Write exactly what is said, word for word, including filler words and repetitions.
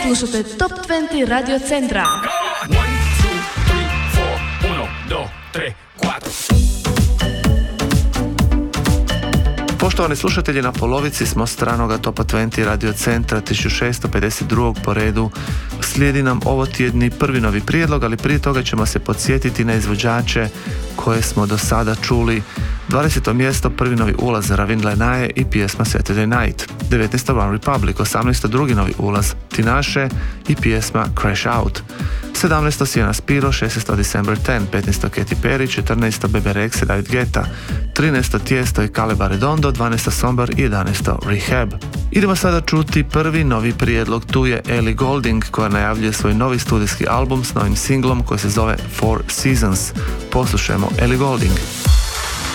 Slušate Top dvadeset Radio Centra. One, two, three, four, uno, dos, tres, cuatro. Poštovani slušatelji, na polovici smo stranoga Topa dvadeset Radio Centra tisuću šesto pedeset dva. po redu. Slijedi nam ovo tjedni prvi novi prijedlog, ali prije toga ćemo se podsjetiti na izvođače koje smo do sada čuli. dvadeseto mjesto, prvi novi ulaz Ravin Lenae i pjesma Saturday Night. devetnaesto One Republic, osamnaesto drugi novi ulaz Tinashe i pjesma Crash Out. sedamnaesto Sienna Spiro, šesnaesto December deset, petnaesto Katy Perry, četrnaesto Bebe Rexha i David Guetta, trinaesto Tiesto i Caleb Arredondo, dvanaesto Somber i jedanaesto Rehab. Idemo sada čuti prvi novi prijedlog, tu je Ellie Goulding koja najavljuje svoj novi studijski album s novim singlom koji se zove Four Seasons. Poslušajmo Ellie Goulding.